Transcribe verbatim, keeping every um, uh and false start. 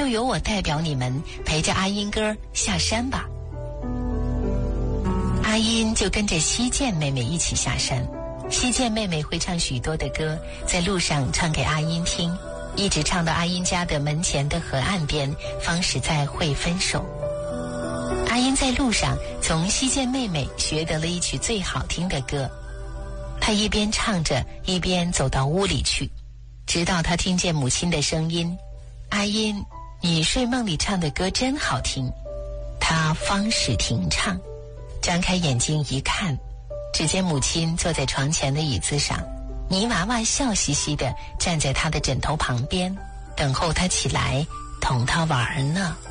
就由我代表你们陪着阿英哥下山吧。阿英就跟着西涧妹妹一起下山。西涧妹妹会唱许多的歌，在路上唱给阿英听，一直唱到阿英家的门前的河岸边，方始在会分手。阿英在路上从西涧妹妹学得了一曲最好听的歌，她一边唱着一边走到屋里去，直到她听见母亲的声音：阿英，你睡梦里唱的歌真好听。她方始停唱，张开眼睛一看，只见母亲坐在床前的椅子上，泥娃娃笑嘻嘻地站在她的枕头旁边，等候她起来同她玩呢。